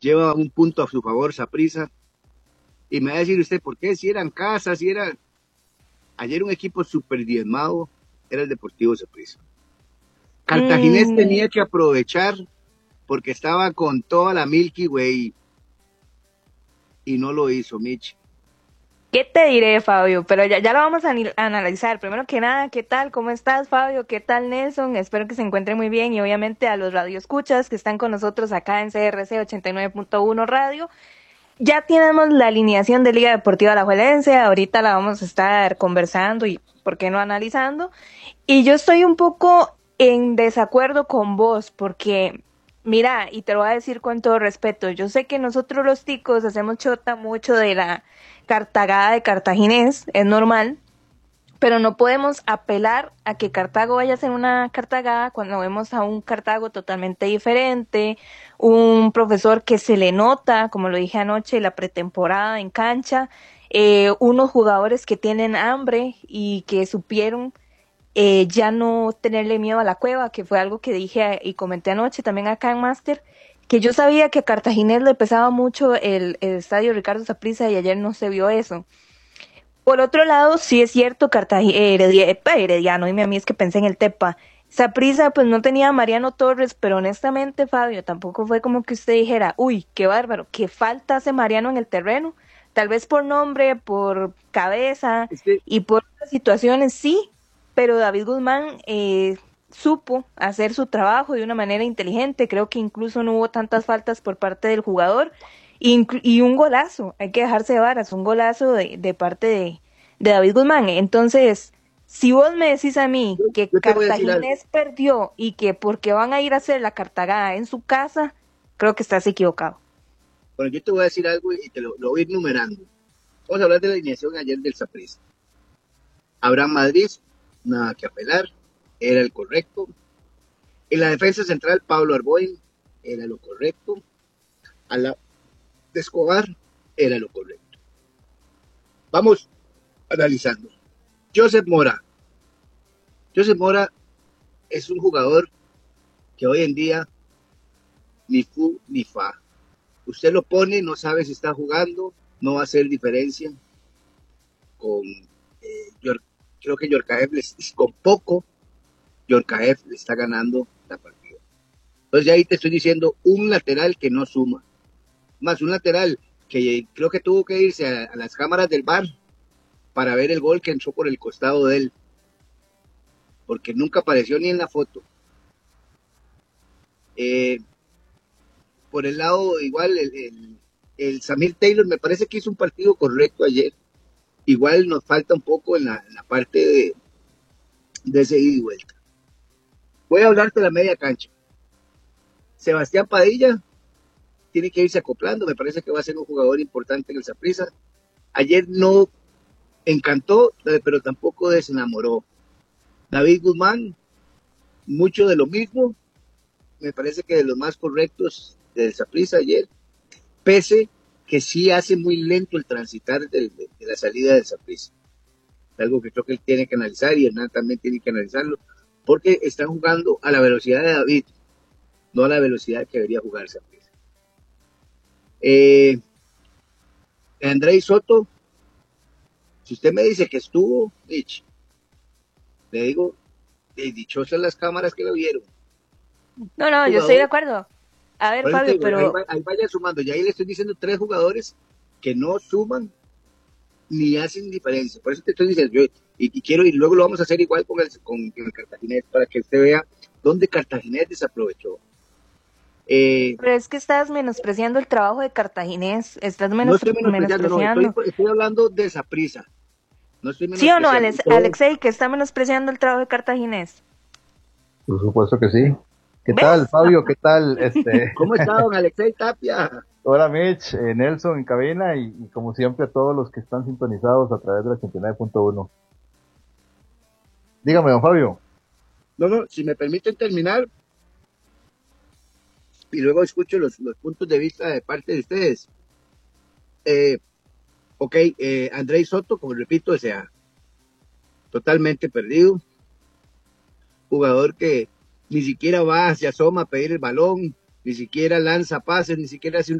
lleva un punto a su favor Saprissa. Y me va a decir usted, ¿por qué? Si eran casas, si era... Ayer un equipo súper diezmado era el Deportivo Saprissa. Cartaginés Mm, tenía que aprovechar porque estaba con toda la Milky Way y no lo hizo, Mitch. ¿Qué te diré, Fabio? Pero ya lo vamos a analizar. Primero que nada, ¿qué tal? ¿Cómo estás, Fabio? ¿Qué tal, Nelson? Espero que se encuentren muy bien y obviamente a los radioescuchas que están con nosotros acá en CRC 89.1 Radio. Ya tenemos la alineación de Liga Deportiva Alajuelense. Ahorita la vamos a estar conversando y, ¿por qué no, analizando? Y yo estoy un poco en desacuerdo con vos porque, mira, y te lo voy a decir con todo respeto, yo sé que nosotros los ticos hacemos chota mucho de la cartagada de Cartaginés, es normal, pero no podemos apelar a que Cartago vaya a ser una cartagada cuando vemos a un Cartago totalmente diferente, un profesor que se le nota, como lo dije anoche, la pretemporada en cancha, unos jugadores que tienen hambre y que supieron ya no tenerle miedo a la cueva, que fue algo que dije y comenté anoche también acá en Master, que yo sabía que a Cartaginés le pesaba mucho el estadio Ricardo Saprissa y ayer no se vio eso. Por otro lado, sí es cierto, Herediano, y a mí es que pensé en el Tepa. Saprissa pues no tenía a Mariano Torres, pero honestamente, Fabio, tampoco fue como que usted dijera, uy, qué bárbaro, qué falta hace Mariano en el terreno. Tal vez por nombre, por cabeza Es que, y por otras situaciones, sí, pero David Guzmán supo hacer su trabajo de una manera inteligente. Creo que incluso no hubo tantas faltas por parte del jugador y un golazo, hay que dejarse de varas, un golazo de parte de David Guzmán. Entonces, si vos me decís a mí que yo te voy a decir algo. Cartaginés perdió y que porque van a ir a hacer la Cartagada en su casa, creo que estás equivocado. Bueno, yo te voy a decir algo y lo voy a ir numerando. Vamos a hablar de la alineación ayer del Saprissa. Abraham Madrid, nada que apelar, era el correcto. En la defensa central, Pablo Arboin, era lo correcto. A la de Escobar, era lo correcto. Vamos analizando. Joseph Mora. Joseph Mora es un jugador que hoy en día ni fu ni fa. Usted lo pone, no sabe si está jugando, no va a hacer diferencia con creo que Yorkaev con poco Yorkaev le está ganando la partida. Entonces ya ahí te estoy diciendo un lateral que no suma, más un lateral que creo que tuvo que irse a las cámaras del bar para ver el gol que entró por el costado de él, porque nunca apareció ni en la foto. Eh, por el lado, igual, el Samir Taylor me parece que hizo un partido correcto ayer. Igual nos falta un poco en la parte de ese ida y vuelta. Voy a hablarte de la media cancha. Sebastián Padilla tiene que irse acoplando, me parece que va a ser un jugador importante en el Saprissa. Ayer no encantó, pero tampoco desenamoró. David Guzmán, mucho de lo mismo, me parece que de los más correctos del Saprissa ayer, pese que sí hace muy lento el transitar de la salida del Saprissa. Algo que creo que él tiene que analizar y Hernán también tiene que analizarlo, porque están jugando a la velocidad de David, no a la velocidad que debería jugar Saprissa. Andrei Soto, si usted me dice que estuvo, Mitch, le digo, dichosas las cámaras que lo vieron. No, no, yo estoy de Jugador, acuerdo. A ver, por eso te Fabio, digo, ahí, pero ahí vaya sumando, ya ahí le estoy diciendo tres jugadores que no suman ni hacen diferencia. Por eso te estoy diciendo, yo, y quiero, y luego lo vamos a hacer igual con el Cartaginés, para que usted vea dónde Cartaginés desaprovechó. Eh, pero es que estás menospreciando el trabajo de Cartaginés, estás no estoy menospreciando, no, menospreciando. estoy hablando de Saprissa, no estoy ¿Sí o no, menospreciando. Y todo, Alexei, que está menospreciando el trabajo de Cartaginés? Por supuesto que sí. ¿Qué tal, ¿Ves? Fabio? ¿Qué tal? ¿Cómo está don Alexei Tapia? Hola, Mitch, Nelson en cabina y como siempre a todos los que están sintonizados a través de la 89.1. Dígame, don Fabio. No, no, si me permiten terminar y luego escucho los puntos de vista de parte de ustedes. Eh, ok, Andrei Soto, como repito, o sea, totalmente perdido. Jugador que ni siquiera va, se asoma a pedir el balón, ni siquiera lanza pases, ni siquiera hace un